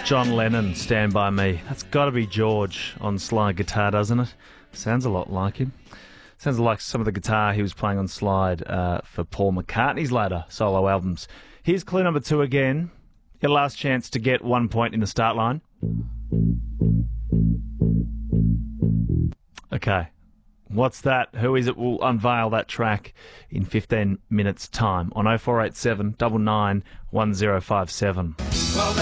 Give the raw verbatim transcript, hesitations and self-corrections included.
John Lennon, Stand By Me. That's got to be George on slide guitar, doesn't it? Sounds a lot like him. Sounds like some of the guitar he was playing on slide uh, for Paul McCartney's later solo albums. Here's clue number two again. Your last chance to get one point in the start line. Okay. What's that? Who is it? We'll unveil that track in fifteen minutes' time on oh four eight seven, nine nine, one oh five seven.